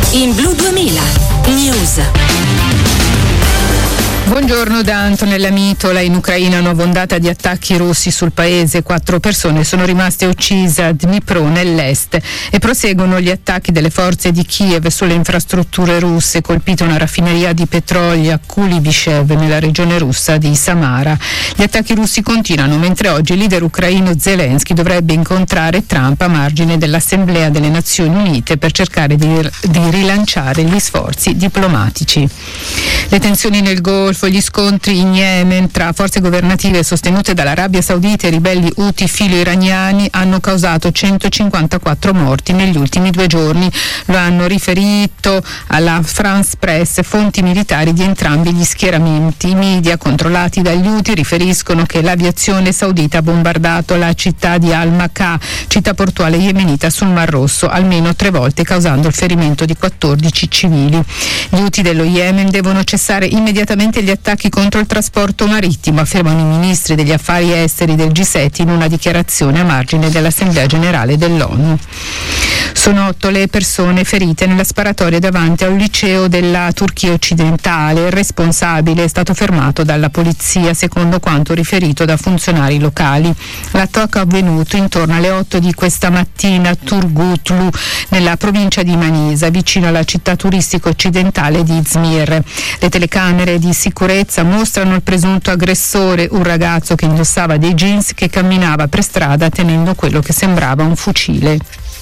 In Blu 2000 News. Buongiorno da Antonella Mitola. In Ucraina nuova ondata di attacchi russi sul paese. 4 persone sono rimaste uccise a Dnipro nell'est e proseguono gli attacchi delle forze di Kiev sulle infrastrutture russe. Colpita una raffineria di petrolio a Kulybyshev nella regione russa di Samara. Gli attacchi russi continuano mentre oggi il leader ucraino Zelensky dovrebbe incontrare Trump a margine dell'Assemblea delle Nazioni Unite per cercare di rilanciare gli sforzi diplomatici. Le tensioni nel Golfo, gli scontri in Yemen tra forze governative sostenute dall'Arabia Saudita e ribelli Houthi filo-iraniani hanno causato 154 morti negli ultimi 2 giorni. Lo hanno riferito alla France Press fonti militari di entrambi gli schieramenti. I media controllati dagli Houthi riferiscono che l'aviazione saudita ha bombardato la città di Al-Makah, città portuale yemenita sul Mar Rosso, almeno 3 volte, causando il ferimento di 14 civili. Gli Houthi dello Yemen devono cessare immediatamente gli attacchi contro il trasporto marittimo, affermano i ministri degli affari esteri del G7 in una dichiarazione a margine dell'Assemblea Generale dell'ONU. Sono 8 le persone ferite nella sparatoria davanti a un liceo della Turchia occidentale. Il responsabile è stato fermato dalla polizia, secondo quanto riferito da funzionari locali. L'attacco è avvenuto intorno alle 8 di questa mattina a Turgutlu, nella provincia di Manisa, vicino alla città turistica occidentale di Izmir. Le telecamere di sicurezza mostrano il presunto aggressore, un ragazzo che indossava dei jeans che camminava per strada tenendo quello che sembrava un fucile.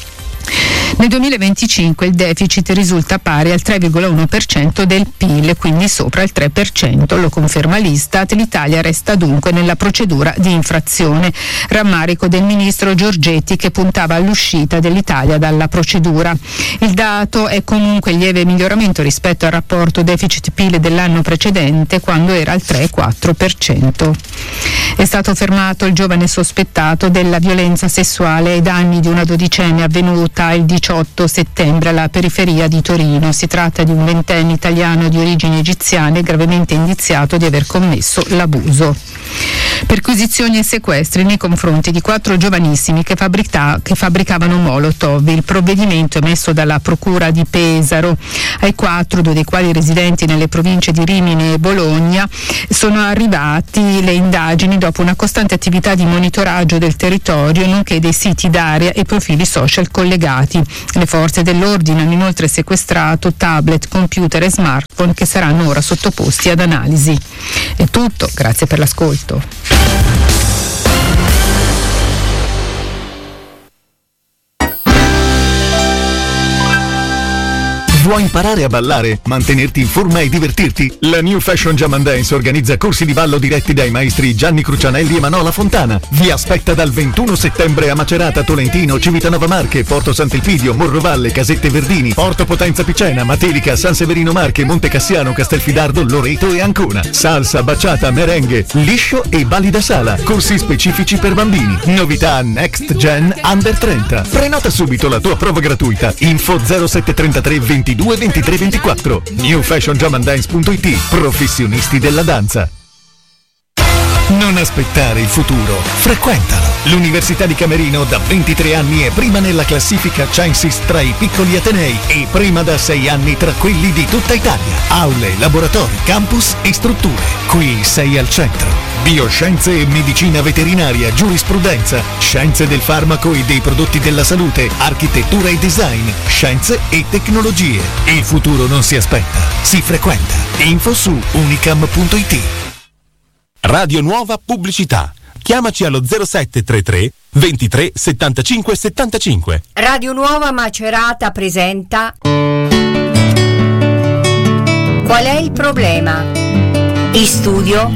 Nel 2025 il deficit risulta pari al 3,1% del PIL, quindi sopra il 3%, lo conferma l'Istat. L'Italia resta dunque nella procedura di infrazione. Rammarico del ministro Giorgetti che puntava all'uscita dell'Italia dalla procedura. Il dato è comunque in lieve miglioramento rispetto al rapporto deficit-PIL dell'anno precedente, quando era al 3,4%. È stato fermato il giovane sospettato della violenza sessuale ai danni di una dodicenne avvenuta il 18 settembre alla periferia di Torino. Si tratta di un 20enne italiano di origini egiziane gravemente indiziato di aver commesso l'abuso. Perquisizioni e sequestri nei confronti di 4 giovanissimi che fabbricavano molotov. Il provvedimento emesso dalla Procura di Pesaro. Ai 4, 2 dei quali residenti nelle province di Rimini e Bologna, sono arrivati le indagini dopo una costante attività di monitoraggio del territorio, nonché dei siti d'area e profili social collegati. Le forze dell'ordine hanno inoltre sequestrato tablet, computer e smartphone che saranno ora sottoposti ad analisi. È tutto, grazie per l'ascolto. Vuoi imparare a ballare, mantenerti in forma e divertirti? La New Fashion Jam and Dance organizza corsi di ballo diretti dai maestri Gianni Crucianelli e Manola Fontana. Vi aspetta dal 21 settembre a Macerata, Tolentino, Civitanova Marche, Porto Sant'Elpidio, Morrovalle, Casette Verdini, Porto Potenza Picena, Matelica, San Severino Marche, Monte Cassiano, Castelfidardo, Loreto e Ancona. Salsa, baciata, merengue, liscio e balli da sala. Corsi specifici per bambini. Novità Next Gen Under 30. Prenota subito la tua prova gratuita. Info 0733 22 23 24. newfashionjamandance.it. Professionisti della danza. Non aspettare il futuro, frequentalo. L'Università di Camerino da 23 anni è prima nella classifica Censis tra i piccoli atenei e prima da 6 anni tra quelli di tutta Italia. Aule, laboratori, campus e strutture. Qui sei al centro. Bioscienze e medicina veterinaria, giurisprudenza, scienze del farmaco e dei prodotti della salute, architettura e design, scienze e tecnologie. Il futuro non si aspetta, si frequenta. Info su unicam.it. Radio Nuova Pubblicità. Chiamaci allo 0733 23 75 75. Radio Nuova Macerata presenta Qual è il problema? In studio